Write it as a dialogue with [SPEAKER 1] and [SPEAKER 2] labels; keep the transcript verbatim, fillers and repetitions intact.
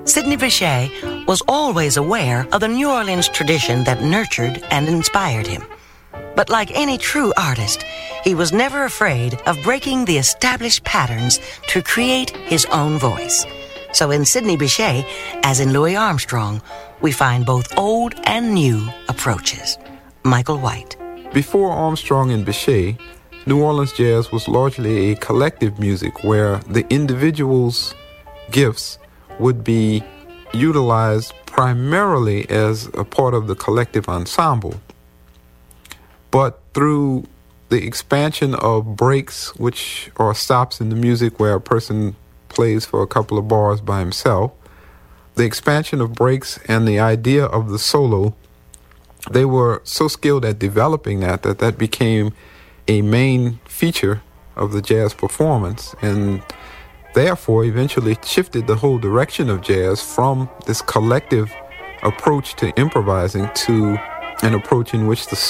[SPEAKER 1] Sidney Bechet was always aware of the New Orleans tradition that nurtured and inspired him. But like any true artist, he was never afraid of breaking the established patterns to create his own voice. So in Sidney Bechet, as in Louis Armstrong, we find both old and new approaches. Michael White.
[SPEAKER 2] Before Armstrong and Bechet, New Orleans jazz was largely a collective music where the individual's gifts would be utilized primarily as a part of the collective ensemble. But through the expansion of breaks, which are stops in the music where a person plays for a couple of bars by himself, the expansion of breaks and the idea of the solo, they were so skilled at developing that that that became a main feature of the jazz performance, and therefore eventually shifted the whole direction of jazz from this collective approach to improvising to an approach in which the